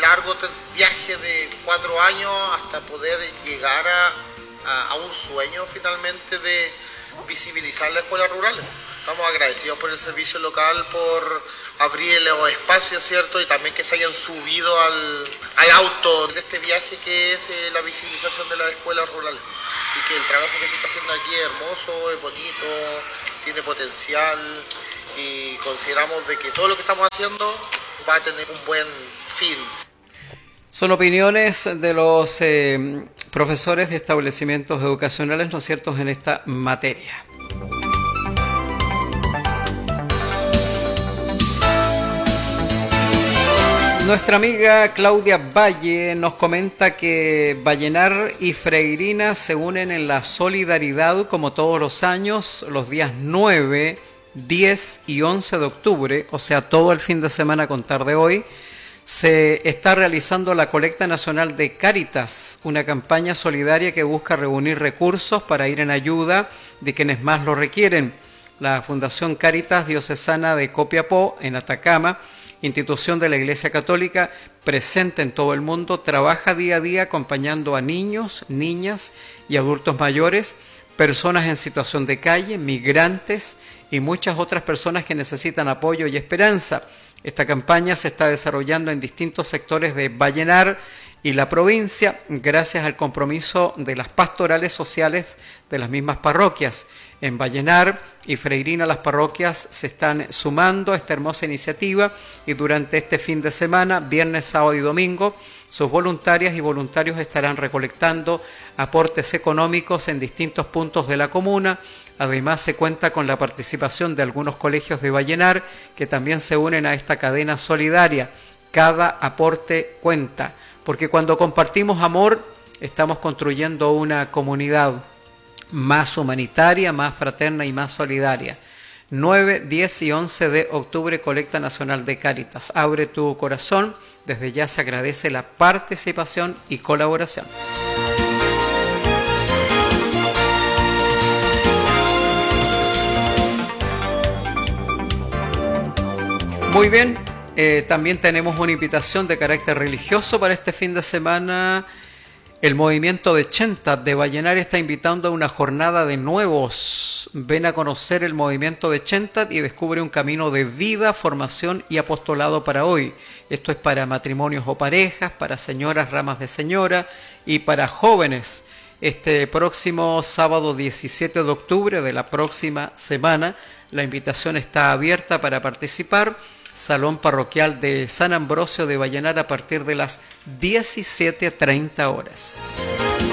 largo viaje de 4 años hasta poder llegar a un sueño finalmente de visibilizar la escuela rural. Estamos agradecidos por el servicio local, por abrir los espacios, ¿cierto? Y también que se hayan subido al auto de este viaje que es la visibilización de las escuelas rurales. Y que el trabajo que se está haciendo aquí es hermoso, es bonito, tiene potencial y consideramos de que todo lo que estamos haciendo va a tener un buen fin. Son opiniones de los profesores de establecimientos educacionales, ¿no es cierto?, en esta materia. Nuestra amiga Claudia Valle nos comenta que Vallenar y Freirina se unen en la solidaridad como todos los años, los días 9, 10 y 11 de octubre, o sea, todo el fin de semana a contar de hoy, se está realizando la colecta nacional de Cáritas, una campaña solidaria que busca reunir recursos para ir en ayuda de quienes más lo requieren. La Fundación Cáritas Diocesana de Copiapó, en Atacama, institución de la Iglesia Católica presente en todo el mundo, trabaja día a día acompañando a niños, niñas y adultos mayores, personas en situación de calle, migrantes y muchas otras personas que necesitan apoyo y esperanza. Esta campaña se está desarrollando en distintos sectores de Vallenar y la provincia, gracias al compromiso de las pastorales sociales de las mismas parroquias. En Vallenar y Freirina las parroquias se están sumando a esta hermosa iniciativa y durante este fin de semana, viernes, sábado y domingo, sus voluntarias y voluntarios estarán recolectando aportes económicos en distintos puntos de la comuna. Además, se cuenta con la participación de algunos colegios de Vallenar que también se unen a esta cadena solidaria. Cada aporte cuenta, porque cuando compartimos amor, estamos construyendo una comunidad más humanitaria, más fraterna y más solidaria. 9, 10 y 11 de octubre, Colecta Nacional de Cáritas. Abre tu corazón, desde ya se agradece la participación y colaboración. Muy bien, también tenemos una invitación de carácter religioso para este fin de semana. El movimiento de Chenta de Vallenar está invitando a una jornada de nuevos. Ven a conocer el movimiento de Chenta y descubre un camino de vida, formación y apostolado para hoy. Esto es para matrimonios o parejas, para señoras, ramas de señora y para jóvenes. Este próximo sábado 17 de octubre de la próxima semana, la invitación está abierta para participar. Salón Parroquial de San Ambrosio de Vallenar a partir de las 17:30 horas.